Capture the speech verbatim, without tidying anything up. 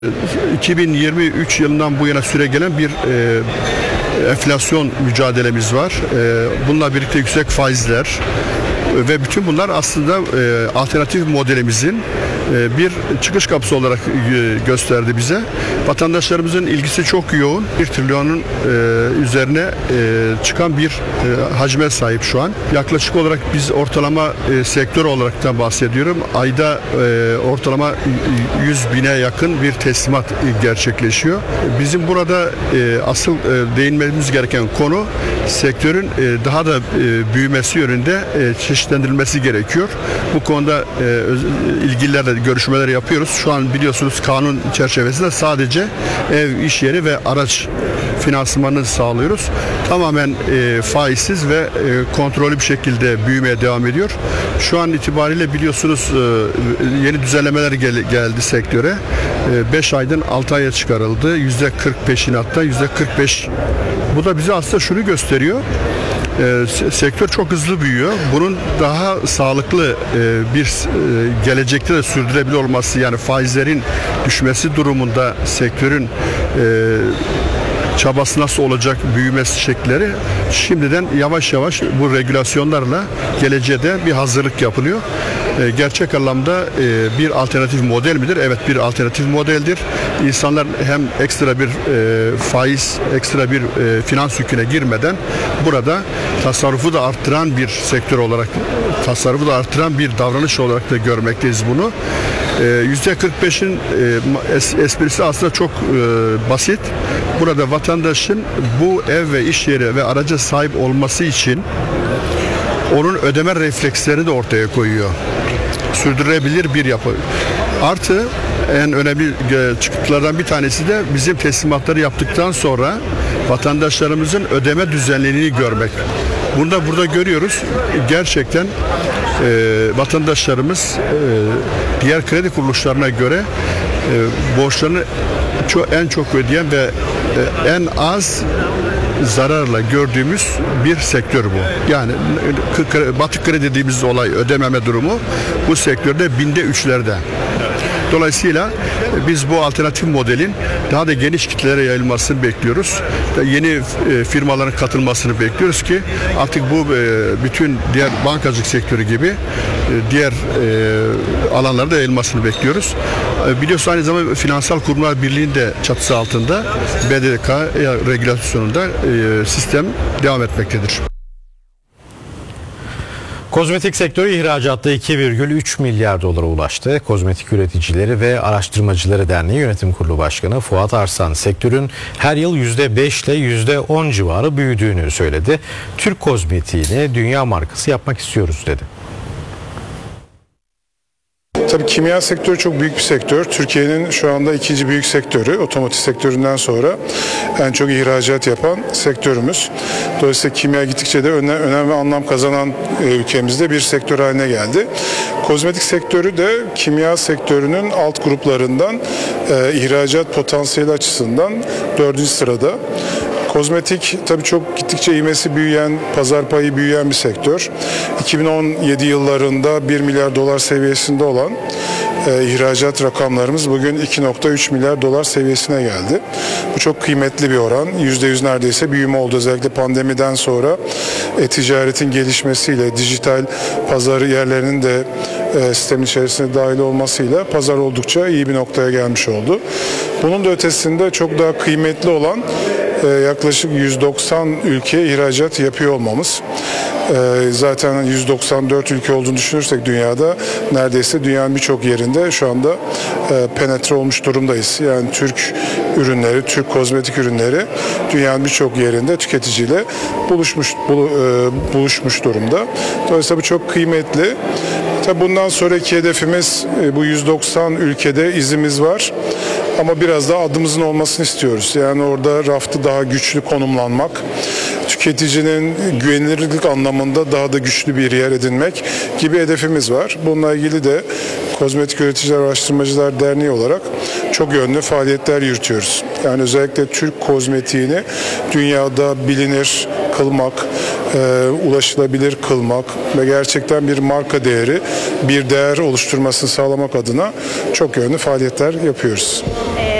iki bin yirmi üç yılından bu yana süregelen bir e, enflasyon mücadelemiz var. E, bununla birlikte yüksek faizler ve bütün bunlar aslında e, alternatif modelimizin e, bir çıkış kapısı olarak e, gösterdi bize. Vatandaşlarımızın ilgisi çok yoğun. Bir trilyonun e, üzerine e, çıkan bir e, hacme sahip şu an. Yaklaşık olarak biz ortalama e, sektör olaraktan bahsediyorum. Ayda e, ortalama yüz bine yakın bir teslimat gerçekleşiyor. Bizim burada e, asıl e, değinmemiz gereken konu sektörün e, daha da e, büyümesi yönünde e, çeşitlendirilmesi gerekiyor. Bu konuda e, ilgililerle görüşmeler yapıyoruz. Şu an biliyorsunuz kanun çerçevesinde sadece ev, iş yeri ve araç finansmanını sağlıyoruz. Tamamen e, faizsiz ve e, kontrollü bir şekilde büyümeye devam ediyor. Şu an itibariyle biliyorsunuz e, yeni düzenlemeler gel, geldi sektöre. beş aydan altı aya çıkarıldı. yüzde kırk peşinatta, yüzde kırk beş. Bu da bize aslında şunu gösteriyor. E, sektör çok hızlı büyüyor. Bunun daha sağlıklı e, bir e, gelecekte de sürdürülebilir olması, yani faizlerin düşmesi durumunda sektörün e, çabası nasıl olacak, büyümesi şekilleri şimdiden yavaş yavaş bu regülasyonlarla geleceğe de bir hazırlık yapılıyor. E, gerçek anlamda e, bir alternatif model midir? Evet, bir alternatif modeldir. İnsanlar hem ekstra bir e, faiz, ekstra bir e, finans yüküne girmeden burada tasarrufu da arttıran bir sektör olarak, tasarrufu da arttıran bir davranış olarak da görmekteyiz bunu. yüzde kırk beşin esprisi aslında çok basit. Burada vatandaşın bu ev ve iş yeri ve araca sahip olması için onun ödeme reflekslerini de ortaya koyuyor. Sürdürülebilir bir yapı. Artı en önemli çıktılardan bir tanesi de bizim teslimatları yaptıktan sonra vatandaşlarımızın ödeme düzenliliğini görmek. Bunu da burada görüyoruz. Gerçekten e, vatandaşlarımız e, diğer kredi kuruluşlarına göre e, borçlarını çok, en çok ödeyen ve e, en az zararla gördüğümüz bir sektör bu. Yani batık kredi dediğimiz olay, ödememe durumu bu sektörde binde üçlerde. Dolayısıyla biz bu alternatif modelin daha da geniş kitlelere yayılmasını bekliyoruz. Yeni firmaların katılmasını bekliyoruz ki artık bu bütün diğer bankacılık sektörü gibi diğer alanlarda yayılmasını bekliyoruz. Biliyorsunuz aynı zamanda Finansal Kurumlar Birliği'nin de çatısı altında B D D K regülasyonunda sistem devam etmektedir. Kozmetik sektörü ihracatta iki virgül üç milyar dolara ulaştı. Kozmetik Üreticileri ve Araştırmacıları Derneği Yönetim Kurulu Başkanı Fuat Arslan sektörün her yıl yüzde beş ile yüzde on civarı büyüdüğünü söyledi. Türk kozmetiğini dünya markası yapmak istiyoruz dedi. Tabii kimya sektörü çok büyük bir sektör. Türkiye'nin şu anda ikinci büyük sektörü. Otomotiv sektöründen sonra en çok ihracat yapan sektörümüz. Dolayısıyla kimya gittikçe de önem, önem ve anlam kazanan ülkemizde bir sektör haline geldi. Kozmetik sektörü de kimya sektörünün alt gruplarından e, ihracat potansiyeli açısından dördüncü sırada. Kozmetik tabii çok gittikçe ivmesi büyüyen, pazar payı büyüyen bir sektör. iki bin on yedi yıllarında bir milyar dolar seviyesinde olan e, ihracat rakamlarımız bugün iki nokta üç milyar dolar seviyesine geldi. Bu çok kıymetli bir oran. yüzde yüz neredeyse büyüme oldu. Özellikle pandemiden sonra e-ticaretin gelişmesiyle, dijital pazar yerlerinin de e, sistemin içerisine dahil olmasıyla pazar oldukça iyi bir noktaya gelmiş oldu. Bunun da ötesinde çok daha kıymetli olan yaklaşık yüz doksan ülkeye ihracat yapıyor olmamız. Zaten yüz doksan dört ülke olduğunu düşünürsek dünyada neredeyse dünyanın birçok yerinde şu anda penetre olmuş durumdayız. Yani Türk ürünleri, Türk kozmetik ürünleri dünyanın birçok yerinde tüketiciyle buluşmuş buluşmuş durumda. Dolayısıyla bu çok kıymetli. Tabii bundan sonraki hedefimiz bu yüz doksan ülkede izimiz var. Ama biraz daha adımızın olmasını istiyoruz. Yani orada rafta daha güçlü konumlanmak, tüketicinin güvenilirlik anlamında daha da güçlü bir yer edinmek gibi hedefimiz var. Bununla ilgili de Kozmetik Üreticiler Araştırmacılar Derneği olarak çok yönlü faaliyetler yürütüyoruz. Yani özellikle Türk kozmetiğini dünyada bilinir kılmak, e, ulaşılabilir kılmak ve gerçekten bir marka değeri, bir değer oluşturmasını sağlamak adına çok yönlü faaliyetler yapıyoruz.